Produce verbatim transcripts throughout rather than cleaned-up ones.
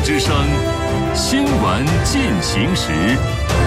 之声，新闻进行时。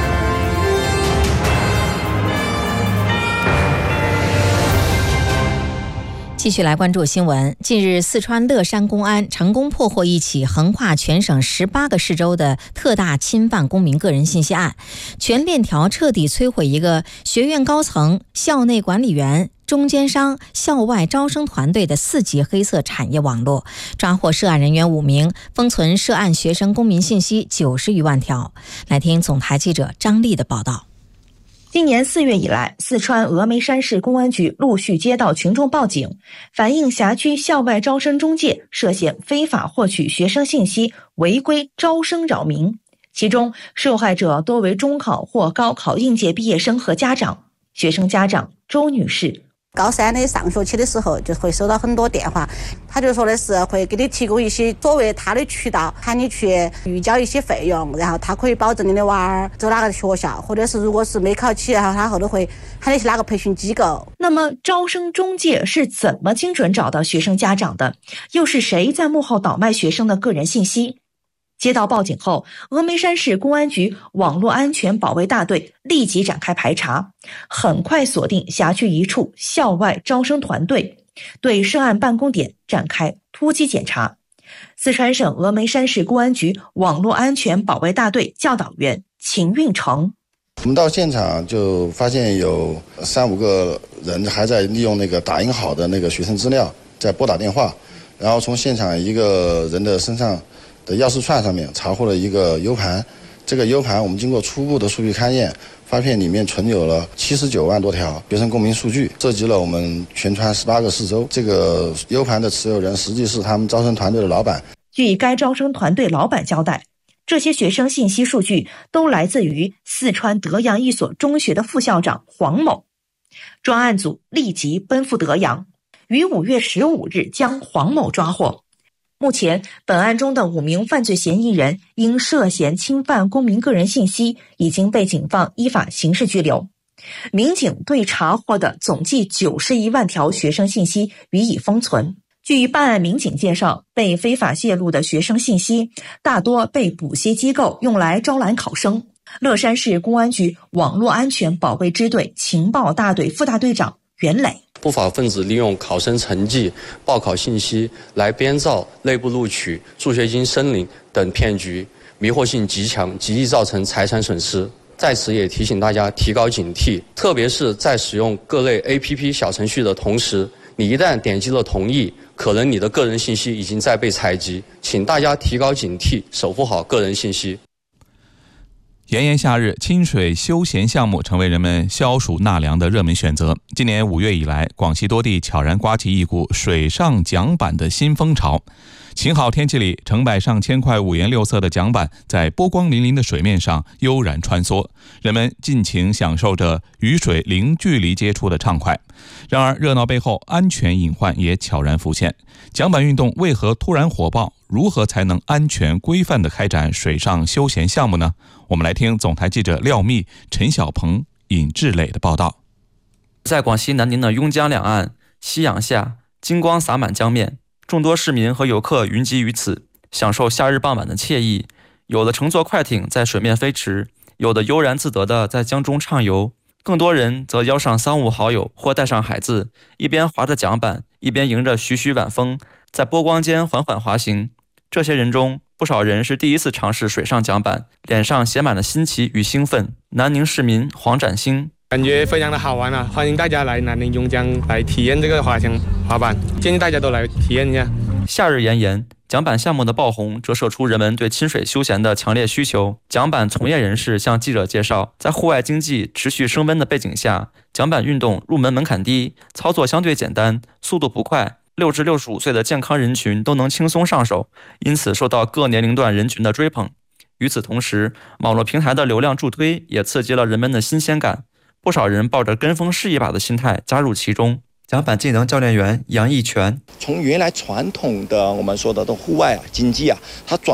继续来关注新闻。近日，四川乐山公安成功破获一起横跨全省十八个市州的特大侵犯公民个人信息案，全链条彻底摧毁一个学院高层、校内管理员、中间商、校外招生团队的四级黑色产业网络，抓获涉案人员五名，封存涉案学生公民信息九十余万条。来听总台记者张丽的报道。 今年四月以来，四川峨眉山市公安局陆续接到群众报警，反映辖区校外招生中介涉嫌非法获取学生信息，违规招生扰民。其中，受害者多为中考或高考应届毕业生和家长。学生家长周女士。 高三的上学期的时候就会收到很多电话，他就说的是会给你提供一些所谓他的渠道，喊你去预交一些费用，然后他可以保证你的娃儿走哪个学校，或者是如果是没考起，然后他后头会喊你去哪个培训机构。 那么招生中介是怎么精准找到学生家长的？又是谁在幕后倒卖学生的个人信息？接到报警后，峨眉山市公安局网络安全保卫大队立即展开排查，很快锁定辖区一处校外招生团队，对涉案办公点展开突击检查。四川省峨眉山市公安局网络安全保卫大队教导员秦运成。 我们到现场就发现有三五个人还在利用那个打印好的那个学生资料在拨打电话，然后从现场一个人的身上的钥匙串上面查获了一个 U 盘，这个 U 盘我们经过初步的数据勘验，发现里面存有了七十九万多条学生公民数据，涉及了我们全川十八个市州。这个 U 盘的持有人实际是他们招生团队的老板。 据该招生团队老板交代，这些学生信息数据都来自于四川德阳一所中学的副校长黄某。专案组立即奔赴德阳，于五月十五日将黄某抓获。目前，本案中的五名犯罪嫌疑人因涉嫌侵犯公民个人信息，已经被警方依法刑事拘留。民警对查获的总计九十一万条学生信息予以封存。据办案民警介绍，被非法泄露的学生信息大多被补习机构用来招揽考生。乐山市公安局网络安全保卫支队情报大队副大队长袁磊。 不法分子利用考生成绩、报考信息来编造内部录取、助学金申领等骗局，迷惑性极强，极易造成财产损失。在此也提醒大家提高警惕，特别是在使用各类 A P P 小程序的同时，你一旦点击了同意，可能你的个人信息已经在被采集，请大家提高警惕，守护好个人信息。 炎炎夏日，清水休闲项目成为人们消暑纳凉的热门选择。今年五月以来，广西多地悄然刮起一股水上桨板的新风潮。晴好天气里，成百上千块五颜六色的桨板在波光粼粼的水面上悠然穿梭，人们尽情享受着与水零距离接触的畅快。然而，热闹背后安全隐患也悄然浮现。桨板运动为何突然火爆？如何才能安全规范地开展水上休闲项目呢？我们来听总台记者廖密、陈小鹏、尹志磊的报道。 在广西南宁的邕江两岸，夕阳下，金光洒满江面，众多市民和游客云集于此，享受夏日傍晚的惬意。有的乘坐快艇在水面飞驰，有的悠然自得地在江中畅游，更多人则邀上三五好友或带上孩子，一边划着桨板，一边迎着徐徐晚风，在波光间缓缓滑行。这些人中，不少人是第一次尝试水上桨板，脸上写满了新奇与兴奋。南宁市民黄展兴， 感觉非常的好玩啊！欢迎大家来南宁邕江来体验这个滑翔滑板，建议大家都来体验一下。 夏日炎炎，桨板项目的爆红折射出人们对亲水休闲的强烈需求。桨板从业人士向记者介绍，在户外经济持续升温的背景下，桨板运动入门门槛低，操作相对简单，速度不快。六至六十五岁的健康人群都能轻松上手，因此受到各年龄段人群的追捧。与此同时，网络平台的流量助推也刺激了人们的新鲜感，不少人抱着跟风试一把的心态加入其中。桨板技能教练员杨义全， 从原来传统的我们说的的户外啊经济啊，它转